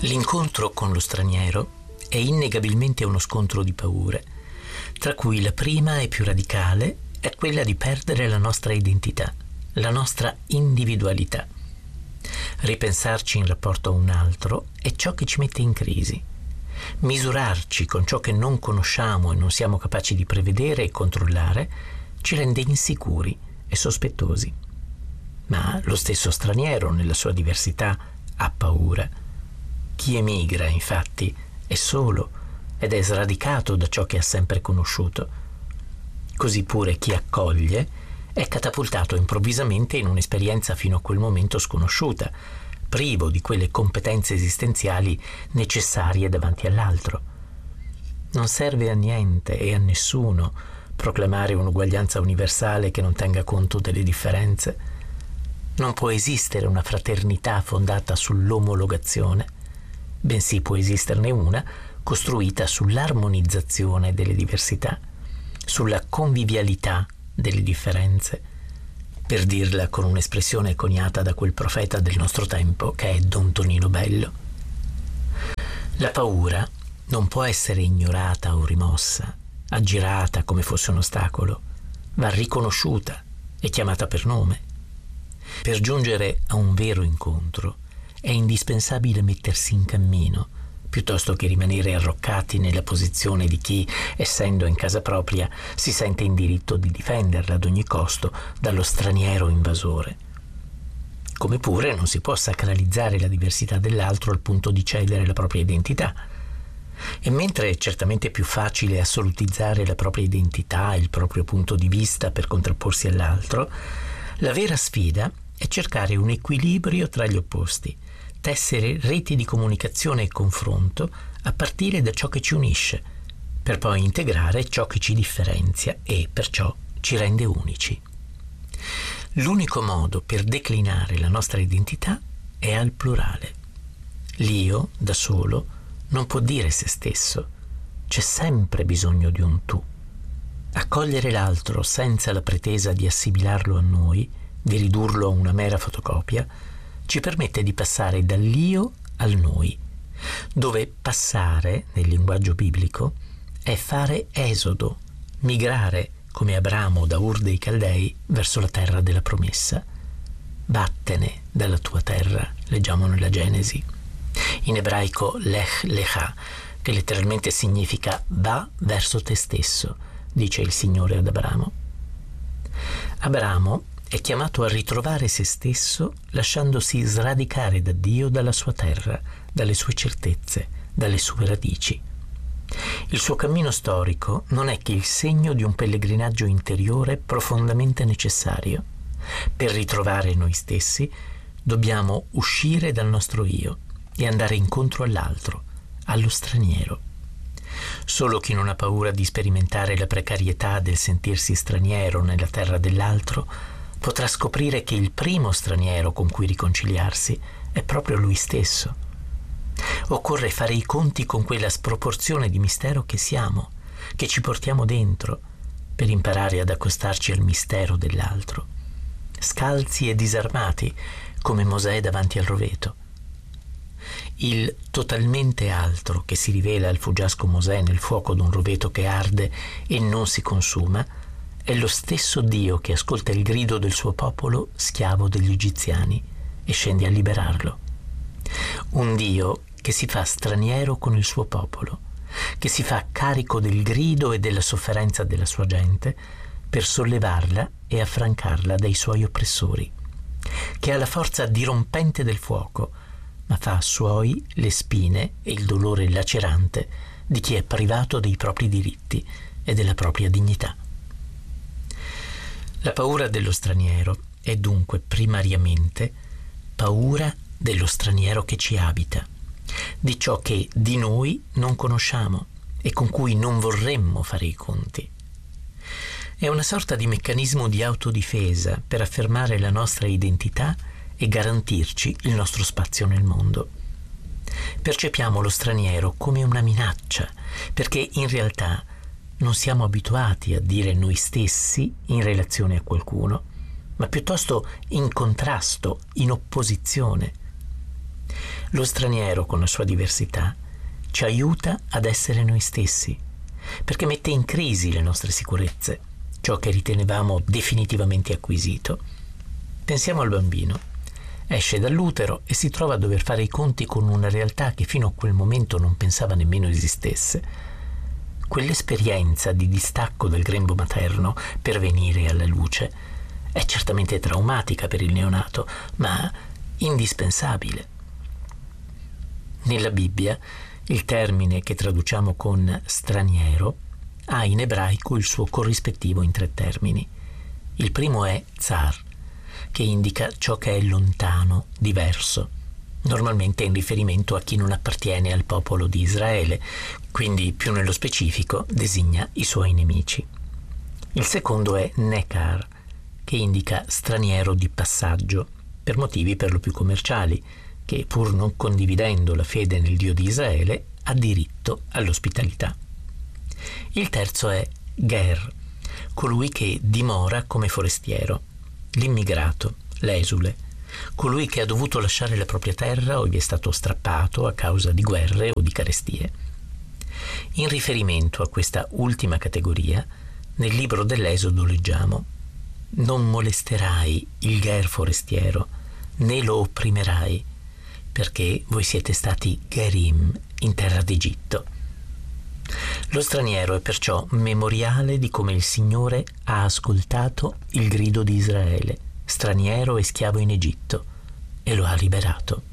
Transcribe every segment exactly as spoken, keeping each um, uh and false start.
L'incontro con lo straniero è innegabilmente uno scontro di paure, tra cui la prima e più radicale è quella di perdere la nostra identità, la nostra individualità. Ripensarci in rapporto a un altro è ciò che ci mette in crisi. Misurarci con ciò che non conosciamo e non siamo capaci di prevedere e controllare ci rende insicuri e sospettosi. Ma lo stesso straniero, nella sua diversità, ha paura. Chi emigra, infatti, è solo ed è sradicato da ciò che ha sempre conosciuto. Così pure chi accoglie è catapultato improvvisamente in un'esperienza fino a quel momento sconosciuta, privo di quelle competenze esistenziali necessarie davanti all'altro. Non serve a niente e a nessuno proclamare un'uguaglianza universale che non tenga conto delle differenze. Non può esistere una fraternità fondata sull'omologazione, bensì può esisterne una costruita sull'armonizzazione delle diversità, sulla convivialità delle differenze, per dirla con un'espressione coniata da quel profeta del nostro tempo che è Don Tonino Bello. La paura non può essere ignorata o rimossa, aggirata come fosse un ostacolo, va riconosciuta e chiamata per nome. Per giungere a un vero incontro è indispensabile mettersi in cammino, piuttosto che rimanere arroccati nella posizione di chi, essendo in casa propria, si sente in diritto di difenderla ad ogni costo dallo straniero invasore. Come pure non si può sacralizzare la diversità dell'altro al punto di cedere la propria identità. E mentre è certamente più facile assolutizzare la propria identità e il proprio punto di vista per contrapporsi all'altro, la vera sfida è cercare un equilibrio tra gli opposti, tessere reti di comunicazione e confronto a partire da ciò che ci unisce, per poi integrare ciò che ci differenzia e perciò ci rende unici. L'unico modo per declinare la nostra identità è al plurale. L'io, da solo, non può dire se stesso, c'è sempre bisogno di un tu. Accogliere l'altro senza la pretesa di assimilarlo a noi, di ridurlo a una mera fotocopia, ci permette di passare dall'io al noi, dove passare, nel linguaggio biblico, è fare esodo, migrare, come Abramo da Ur dei Caldei, verso la terra della promessa. Vattene dalla tua terra, leggiamo nella Genesi. In ebraico lech lecha, che letteralmente significa va verso te stesso, dice il Signore ad Abramo. Abramo è chiamato a ritrovare se stesso lasciandosi sradicare da Dio dalla sua terra, dalle sue certezze, dalle sue radici. Il suo cammino storico non è che il segno di un pellegrinaggio interiore profondamente necessario. Per ritrovare noi stessi dobbiamo uscire dal nostro io e andare incontro all'altro, allo straniero. Solo chi non ha paura di sperimentare la precarietà del sentirsi straniero nella terra dell'altro potrà scoprire che il primo straniero con cui riconciliarsi è proprio lui stesso. Occorre fare i conti con quella sproporzione di mistero che siamo, che ci portiamo dentro, per imparare ad accostarci al mistero dell'altro, scalzi e disarmati come Mosè davanti al roveto. Il totalmente altro che si rivela al fuggiasco Mosè nel fuoco d'un roveto che arde e non si consuma è lo stesso Dio che ascolta il grido del suo popolo schiavo degli egiziani e scende a liberarlo. Un Dio che si fa straniero con il suo popolo, che si fa carico del grido e della sofferenza della sua gente per sollevarla e affrancarla dai suoi oppressori, che ha la forza dirompente del fuoco, ma fa suoi le spine e il dolore lacerante di chi è privato dei propri diritti e della propria dignità. La paura dello straniero è dunque primariamente paura dello straniero che ci abita, di ciò che di noi non conosciamo e con cui non vorremmo fare i conti. È una sorta di meccanismo di autodifesa per affermare la nostra identità e garantirci il nostro spazio nel mondo. Percepiamo lo straniero come una minaccia, perché in realtà non siamo abituati a dire noi stessi in relazione a qualcuno, ma piuttosto in contrasto, in opposizione. Lo straniero, con la sua diversità, ci aiuta ad essere noi stessi, perché mette in crisi le nostre sicurezze, ciò che ritenevamo definitivamente acquisito. Pensiamo al bambino. Esce dall'utero e si trova a dover fare i conti con una realtà che fino a quel momento non pensava nemmeno esistesse. Quell'esperienza di distacco dal grembo materno per venire alla luce è certamente traumatica per il neonato, ma indispensabile. Nella Bibbia, il termine che traduciamo con straniero ha in ebraico il suo corrispettivo in tre termini. Il primo è zar, che indica ciò che è lontano, diverso, normalmente in riferimento a chi non appartiene al popolo di Israele, quindi più nello specifico designa i suoi nemici. Il secondo è nekar, che indica straniero di passaggio, per motivi per lo più commerciali, che pur non condividendo la fede nel Dio di Israele ha diritto all'ospitalità. Il terzo è ger, colui che dimora come forestiero, l'immigrato, l'esule, colui che ha dovuto lasciare la propria terra o gli è stato strappato a causa di guerre o di carestie. In riferimento a questa ultima categoria, nel libro dell'Esodo leggiamo: non molesterai il ger forestiero, né lo opprimerai, perché voi siete stati gerim in terra d'Egitto. Lo straniero è perciò memoriale di come il Signore ha ascoltato il grido di Israele, straniero e schiavo in Egitto, e lo ha liberato.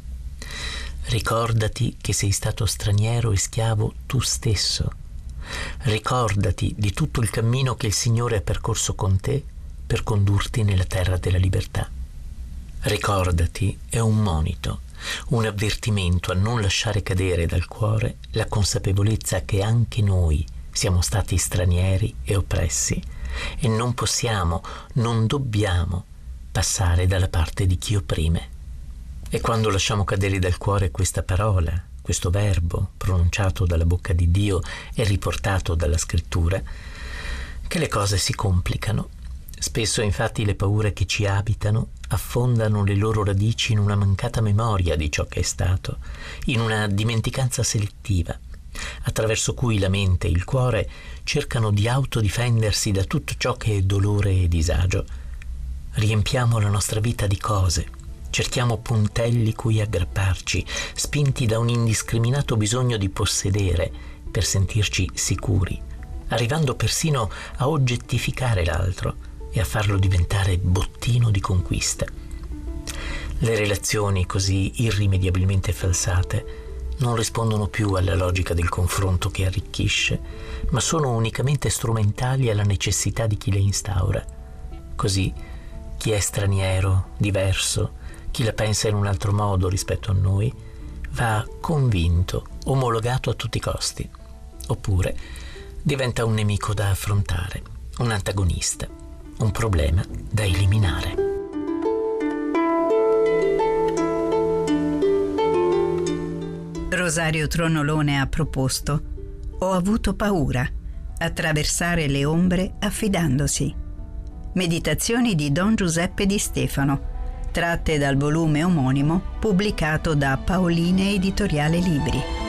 Ricordati che sei stato straniero e schiavo tu stesso. Ricordati di tutto il cammino che il Signore ha percorso con te per condurti nella terra della libertà. Ricordati è un monito, un avvertimento a non lasciare cadere dal cuore la consapevolezza che anche noi siamo stati stranieri e oppressi e non possiamo, non dobbiamo passare dalla parte di chi opprime. E quando lasciamo cadere dal cuore questa parola, questo verbo pronunciato dalla bocca di Dio e riportato dalla Scrittura, che le cose si complicano. Spesso infatti le paure che ci abitano affondano le loro radici in una mancata memoria di ciò che è stato, in una dimenticanza selettiva, attraverso cui la mente e il cuore cercano di autodifendersi da tutto ciò che è dolore e disagio. Riempiamo la nostra vita di cose, cerchiamo puntelli cui aggrapparci, spinti da un indiscriminato bisogno di possedere per sentirci sicuri, arrivando persino a oggettificare l'altro e a farlo diventare bottino di conquista. Le relazioni così irrimediabilmente falsate non rispondono più alla logica del confronto che arricchisce, ma sono unicamente strumentali alla necessità di chi le instaura. Così chi è straniero, diverso, chi la pensa in un altro modo rispetto a noi, va convinto, omologato a tutti i costi, oppure diventa un nemico da affrontare, un antagonista, un problema da eliminare. Rosario Tronolone ha proposto: ho avuto paura, attraversare le ombre affidandosi. Meditazioni di Don Giuseppe Di Stefano, tratte dal volume omonimo pubblicato da Paoline Editoriale Libri.